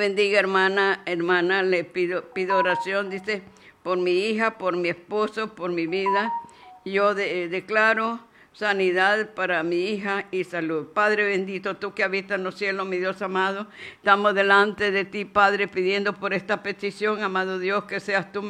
bendiga, hermana, le pido oración, dice, por mi hija, por mi esposo, por mi vida. Yo declaro sanidad para mi hija y salud. Padre bendito, tú que habitas en los cielos, mi Dios amado, estamos delante de ti, Padre, pidiendo por esta petición, amado Dios, que seas tú